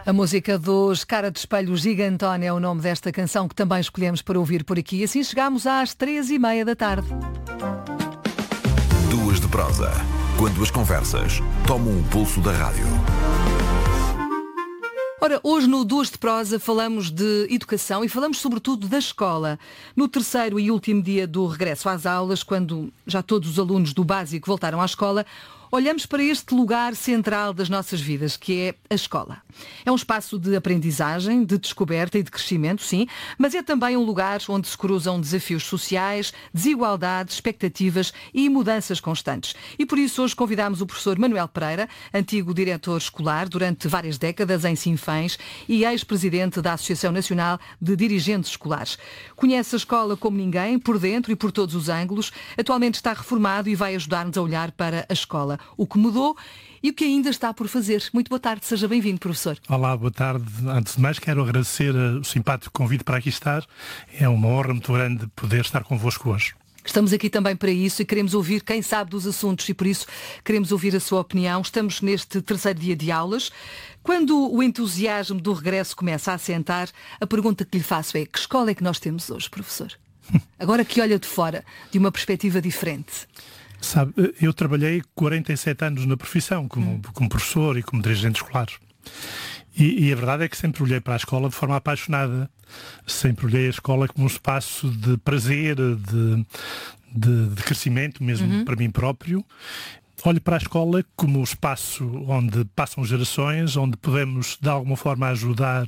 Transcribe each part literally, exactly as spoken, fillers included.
A música dos Cara de Espelho Gigantone é o nome desta canção que também escolhemos para ouvir por aqui. Assim chegamos às três e meia da tarde. Duas de prosa. Quando as conversas tomam o pulso da rádio. Ora, hoje no Duas de Prosa falamos de educação e falamos sobretudo da escola. No terceiro e último dia do regresso às aulas, quando já todos os alunos do básico voltaram à escola, olhamos para este lugar central das nossas vidas, que é a escola. É um espaço de aprendizagem, de descoberta e de crescimento, sim, mas é também um lugar onde se cruzam desafios sociais, desigualdades, expectativas e mudanças constantes. E por isso hoje convidámos o professor Manuel Pereira, antigo diretor escolar durante várias décadas em Sinfãs e ex-presidente da Associação Nacional de Dirigentes Escolares. Conhece a escola como ninguém, por dentro e por todos os ângulos. Atualmente está reformado e vai ajudar-nos a olhar para a escola, o que mudou e o que ainda está por fazer. Muito boa tarde, seja bem-vindo, professor. Olá, boa tarde. Antes de mais, quero agradecer o simpático convite para aqui estar. É uma honra muito grande poder estar convosco hoje. Estamos aqui também para isso e queremos ouvir quem sabe dos assuntos e por isso queremos ouvir a sua opinião. Estamos neste terceiro dia de aulas. Quando o entusiasmo do regresso começa a assentar, a pergunta que lhe faço é: que escola é que nós temos hoje, professor? Agora que olha de fora, de uma perspectiva diferente. Sabe, eu trabalhei quarenta e sete anos na profissão, como, hum. como professor e como dirigente escolar. E, e a verdade é que sempre olhei para a escola de forma apaixonada. Sempre olhei a escola como um espaço de prazer, de, de, de crescimento, mesmo uhum. para mim próprio. Olho para a escola como um espaço onde passam gerações, onde podemos de alguma forma ajudar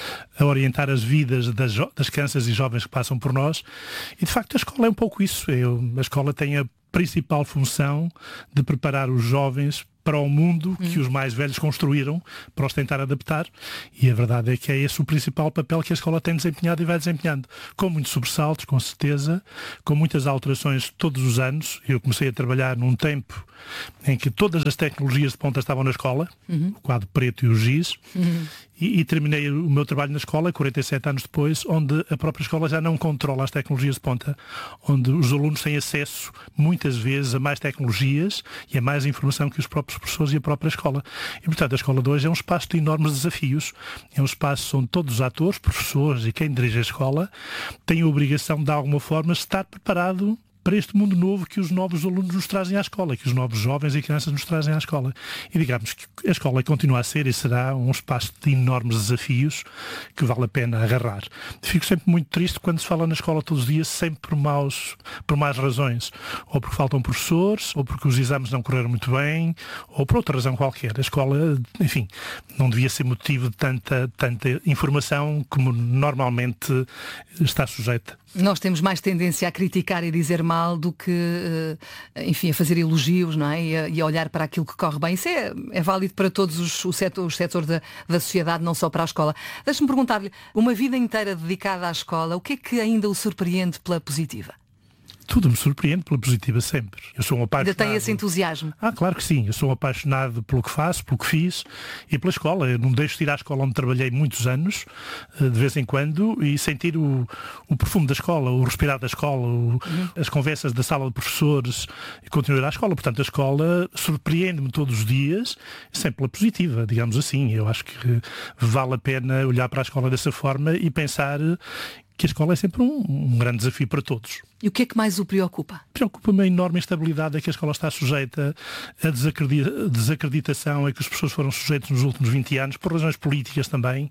a orientar as vidas das, das crianças e jovens que passam por nós. E de facto a escola é um pouco isso. Eu, a escola tem a principal função de preparar os jovens para o mundo que hum. os mais velhos construíram para os tentar adaptar, e a verdade é que é esse o principal papel que a escola tem desempenhado e vai desempenhando, com muitos sobressaltos, com certeza, com muitas alterações todos os anos. Eu comecei a trabalhar num tempo em que todas as tecnologias de ponta estavam na escola, uhum. o quadro preto e o giz, uhum. e, e terminei o meu trabalho na escola quarenta e sete anos depois, onde a própria escola já não controla as tecnologias de ponta, onde os alunos têm acesso muitas vezes a mais tecnologias e a mais informação que os próprios professores e a própria escola. E, portanto, a escola de hoje é um espaço de enormes desafios. É um espaço onde todos os atores, professores e quem dirige a escola têm a obrigação, de alguma forma, estar preparado para este mundo novo que os novos alunos nos trazem à escola, que os novos jovens e crianças nos trazem à escola. E digamos que a escola continua a ser e será um espaço de enormes desafios que vale a pena agarrar. Fico sempre muito triste quando se fala na escola todos os dias, sempre por maus, por más razões. Ou porque faltam professores, ou porque os exames não correram muito bem, ou por outra razão qualquer. A escola, enfim, não devia ser motivo de tanta, tanta informação como normalmente está sujeita. Nós temos mais tendência a criticar e dizer mal do que, enfim, a fazer elogios, não é? E a, e a olhar para aquilo que corre bem. Isso é, é válido para todos os, os setores, os setores da, da sociedade, não só para a escola. Deixe-me perguntar-lhe, uma vida inteira dedicada à escola, o que é que ainda o surpreende pela positiva? Tudo me surpreende pela positiva sempre. Eu sou um apaixonado... Ainda tem esse entusiasmo? Ah, claro que sim. Eu sou um apaixonado pelo que faço, pelo que fiz e pela escola. Eu não deixo de ir à escola onde trabalhei muitos anos, de vez em quando, e sentir o, o perfume da escola, o respirar da escola, o, uhum. as conversas da sala de professores e continuar à escola. Portanto, a escola surpreende-me todos os dias, sempre pela positiva, digamos assim. Eu acho que vale a pena olhar para a escola dessa forma e pensar que a escola é sempre um, um grande desafio para todos. E o que é que mais o preocupa? Preocupa-me a enorme instabilidade a que a escola está sujeita, a desacredita- desacreditação a que os professores foram sujeitos nos últimos vinte anos, por razões políticas também,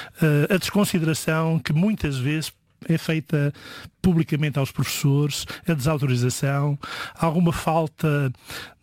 a desconsideração que muitas vezes é feita publicamente aos professores, a desautorização, alguma falta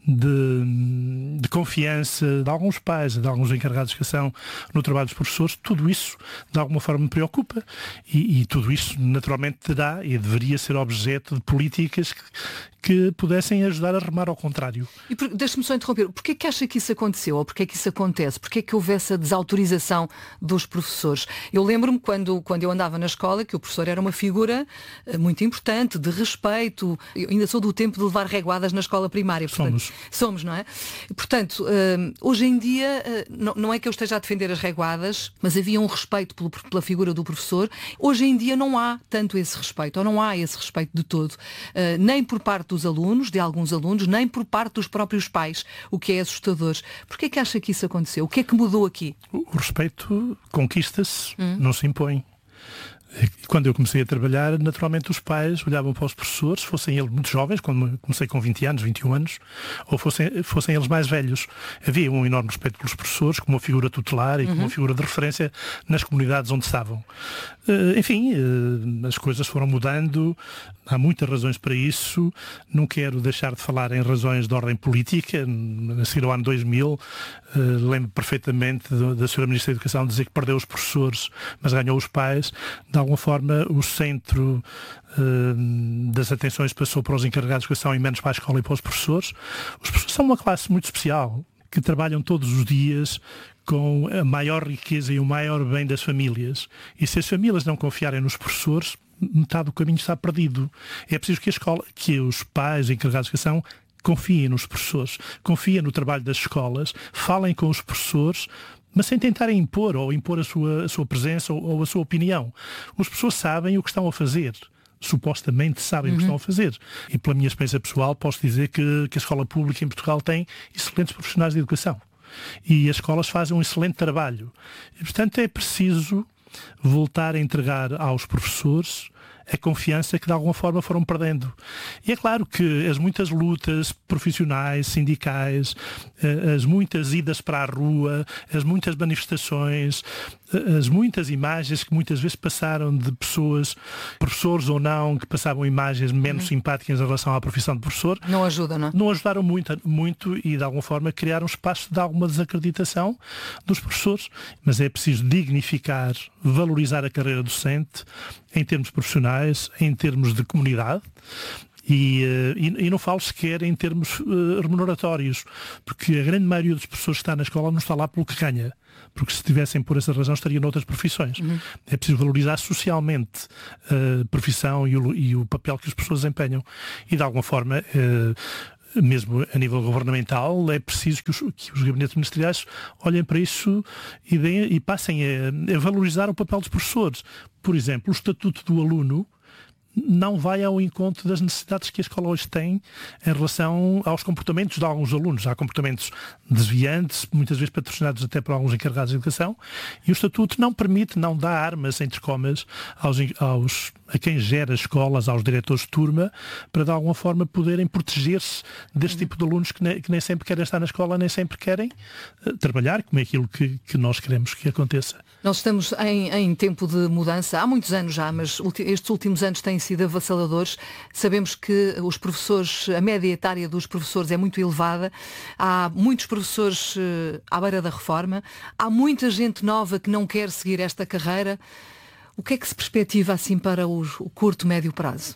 de, de confiança de alguns pais, de alguns encarregados de educação no trabalho dos professores. Tudo isso de alguma forma me preocupa e, e tudo isso naturalmente terá e deveria ser objeto de políticas que, que pudessem ajudar a remar ao contrário. E deixe-me só interromper, porquê é que acha que isso aconteceu ou porquê é que isso acontece? Porquê é que houve essa desautorização dos professores? Eu lembro-me quando, quando eu andava na escola que o professor era uma figura muito importante, de respeito. Eu ainda sou do tempo de levar reguadas na escola primária. Portanto, somos. Somos, não é? Portanto, hoje em dia, não é que eu esteja a defender as reguadas, mas havia um respeito pela figura do professor. Hoje em dia não há tanto esse respeito, ou não há esse respeito de todo. Nem por parte dos alunos, de alguns alunos, nem por parte dos próprios pais, o que é assustador. Porquê é que acha que isso aconteceu? O que é que mudou aqui? O respeito conquista-se, hum. não se impõe. Quando eu comecei a trabalhar, naturalmente os pais olhavam para os professores, fossem eles muito jovens, quando comecei com vinte anos, vinte e um anos, ou fossem, fossem eles mais velhos. Havia um enorme respeito pelos professores, como uma figura tutelar e como uhum. uma figura de referência nas comunidades onde estavam. Uh, enfim, uh, as coisas foram mudando, há muitas razões para isso. Não quero deixar de falar em razões de ordem política. A seguir ao ano dois mil, uh, lembro perfeitamente do, da senhora Ministra da Educação dizer que perdeu os professores, mas ganhou os pais. De alguma forma, o centro uh, das atenções passou para os encarregados de educação e menos para a escola e para os professores. Os professores são uma classe muito especial, que trabalham todos os dias com a maior riqueza e o maior bem das famílias. E se as famílias não confiarem nos professores, metade do caminho está perdido. É preciso que a escola, que os pais encarregados de educação confiem nos professores, confiem no trabalho das escolas, falem com os professores, mas sem tentarem impor ou impor a sua, a sua presença ou, ou a sua opinião. Os professores sabem o que estão a fazer. Supostamente sabem uhum. o que estão a fazer. E pela minha experiência pessoal posso dizer que, que a escola pública em Portugal tem excelentes profissionais de educação. E as escolas fazem um excelente trabalho. E, portanto, é preciso voltar a entregar aos professores a confiança que de alguma forma foram perdendo. E é claro que as muitas lutas profissionais, sindicais, as muitas idas para a rua, as muitas manifestações, as muitas imagens que muitas vezes passaram de pessoas, professores ou não, que passavam imagens menos uhum. simpáticas em relação à profissão de professor. Não ajudam, não é? Não ajudaram muito, muito e de alguma forma criaram um espaço de alguma desacreditação dos professores. Mas é preciso dignificar, valorizar a carreira docente em termos profissionais, em termos de comunidade. E, e, e não falo sequer em termos uh, remuneratórios, porque a grande maioria dos professores que está na escola não está lá pelo que ganha, porque se estivessem por essa razão estariam noutras profissões. Uhum. É preciso valorizar socialmente a profissão e o, e o papel que as pessoas desempenham. E de alguma forma, uh, mesmo a nível governamental, é preciso que os, que os gabinetes ministeriais olhem para isso e, deem, e passem a, a valorizar o papel dos professores. Por exemplo, o estatuto do aluno não vai ao encontro das necessidades que a escola hoje tem em relação aos comportamentos de alguns alunos. Há comportamentos desviantes, muitas vezes patrocinados até por alguns encarregados de educação, e o estatuto não permite, não dá armas, entre comas, aos, aos, a quem gera escolas, aos diretores de turma, para de alguma forma poderem proteger-se deste tipo de alunos que nem, que nem sempre querem estar na escola, nem sempre querem uh, trabalhar, como é aquilo que, que nós queremos que aconteça. Nós estamos em, em tempo de mudança, há muitos anos já, mas estes últimos anos têm sido avassaladores. Sabemos que os professores, a média etária dos professores é muito elevada, há muitos professores uh, à beira da reforma, há muita gente nova que não quer seguir esta carreira. O que é que se perspectiva assim para o, o curto, médio prazo?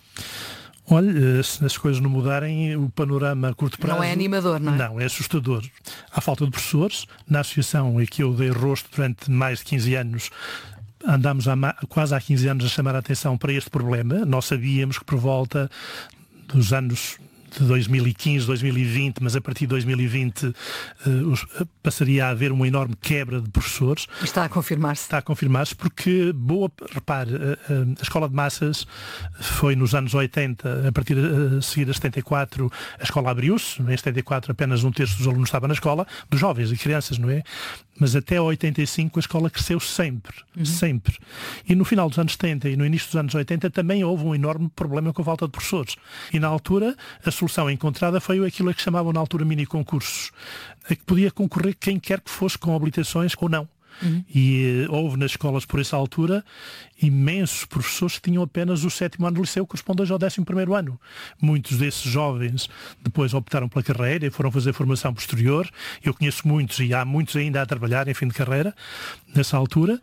Olha, se as coisas não mudarem, o panorama a curto prazo... Não é animador, não é? Não, é assustador. Há falta de professores. Na associação em que eu dei rosto durante mais de quinze anos, andámos há, quase há quinze anos a chamar a atenção para este problema. Nós sabíamos que por volta dos anos de dois mil e quinze, dois mil e vinte, mas a partir de dois mil e vinte uh, passaria a haver uma enorme quebra de professores. Está a confirmar-se. Está a confirmar-se porque, boa, repare, a, a escola de massas foi nos anos oitenta, a partir de a seguir a setenta e quatro, a escola abriu-se. Em setenta e quatro apenas um terço dos alunos estava na escola, dos jovens e crianças, não é? Mas até oitenta e cinco a escola cresceu sempre, uhum. sempre. E no final dos anos setenta e no início dos anos oitenta também houve um enorme problema com a falta de professores. E na altura, a solução encontrada foi aquilo que chamavam na altura mini-concursos, a que podia concorrer quem quer que fosse com habilitações ou não. Uhum. E uh, houve nas escolas por essa altura imensos professores que tinham apenas o sétimo ano do liceu, correspondente ao décimo primeiro ano. Muitos desses jovens depois optaram pela carreira e foram fazer formação posterior. Eu conheço muitos e há muitos ainda a trabalhar em fim de carreira nessa altura.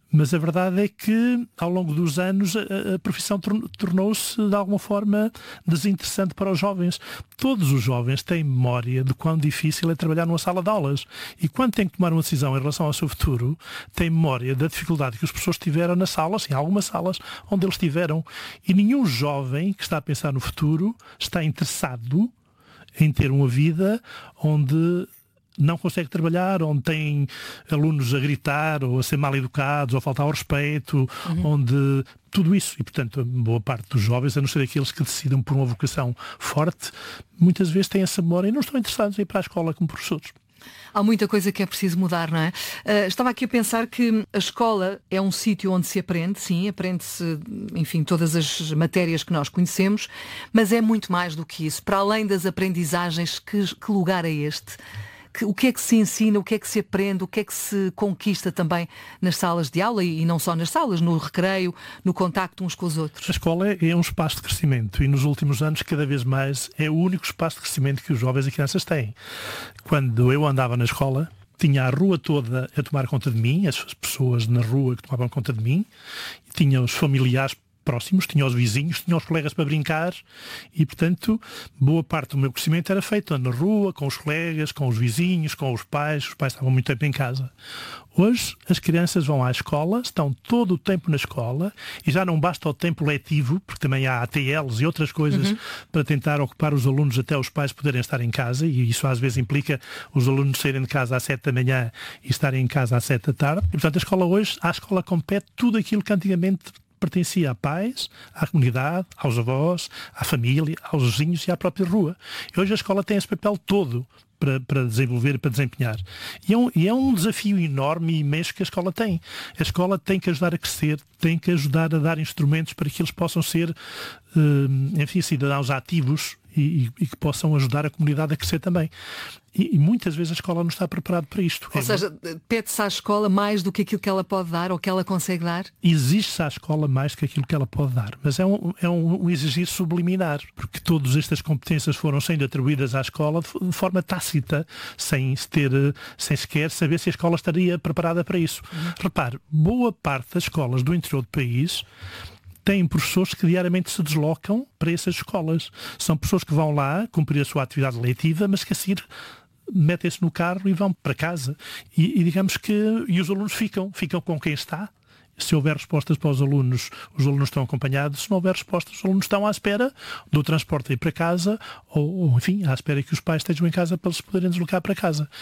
Mas a verdade é que, ao longo dos anos, a, a profissão tor- tornou-se, de alguma forma, desinteressante para os jovens. Todos os jovens têm memória de quão difícil é trabalhar numa sala de aulas. E quando têm que tomar uma decisão em relação ao seu futuro, têm memória da dificuldade que as pessoas tiveram nas salas, em algumas salas onde eles estiveram. E nenhum jovem que está a pensar no futuro está interessado em ter uma vida onde não consegue trabalhar, onde tem alunos a gritar ou a ser mal educados ou a faltar ao respeito, uhum. onde tudo isso, e portanto a boa parte dos jovens, a não ser aqueles que decidam por uma vocação forte, muitas vezes têm essa memória e não estão interessados em ir para a escola como professores. Há muita coisa que é preciso mudar, não é? Uh, estava aqui a pensar que a escola é um sítio onde se aprende, sim, aprende-se, enfim, todas as matérias que nós conhecemos, mas é muito mais do que isso. Para além das aprendizagens, que, que lugar é este? Que, o que é que se ensina, o que é que se aprende, o que é que se conquista também nas salas de aula e, e não só nas salas, no recreio, no contacto uns com os outros? A escola é, é um espaço de crescimento e nos últimos anos cada vez mais é o único espaço de crescimento que os jovens e crianças têm. Quando eu andava na escola, tinha a rua toda a tomar conta de mim, as pessoas na rua que tomavam conta de mim, tinha os familiares próximos, tinha os vizinhos, tinha os colegas para brincar e, portanto, boa parte do meu crescimento era feito na rua, com os colegas, com os vizinhos, com os pais. Os pais estavam muito tempo em casa. Hoje, as crianças vão à escola, estão todo o tempo na escola e já não basta o tempo letivo, porque também há A T Ls e outras coisas uhum. para tentar ocupar os alunos até os pais poderem estar em casa, e isso às vezes implica os alunos saírem de casa às sete da manhã e estarem em casa às sete da tarde. E, portanto, a escola hoje, à escola compete tudo aquilo que antigamente pertencia a pais, à comunidade, aos avós, à família, aos vizinhos e à própria rua. E hoje a escola tem esse papel todo para, para desenvolver e para desempenhar. E é, um, e é um desafio enorme e imenso que a escola tem. A escola tem que ajudar a crescer, tem que ajudar a dar instrumentos para que eles possam ser, uh, enfim, cidadãos ativos e, e que possam ajudar a comunidade a crescer também. E, e muitas vezes a escola não está preparada para isto. Ou é, seja, pede-se à escola mais do que aquilo que ela pode dar ou que ela consegue dar? Exige-se à escola mais do que aquilo que ela pode dar. Mas é um, é um, um exigir subliminar, porque todas estas competências foram sendo atribuídas à escola de forma tácita, sem, se ter, sem sequer saber se a escola estaria preparada para isso. Uhum. Repare, boa parte das escolas do interior do país têm professores que diariamente se deslocam para essas escolas. São pessoas que vão lá cumprir a sua atividade letiva, mas que a seguir metem-se no carro e vão para casa. E, e digamos que e os alunos ficam, ficam com quem está. Se houver respostas para os alunos, os alunos estão acompanhados. Se não houver respostas, os alunos estão à espera do transporte a ir para casa ou, ou enfim, à espera que os pais estejam em casa para eles poderem deslocar para casa.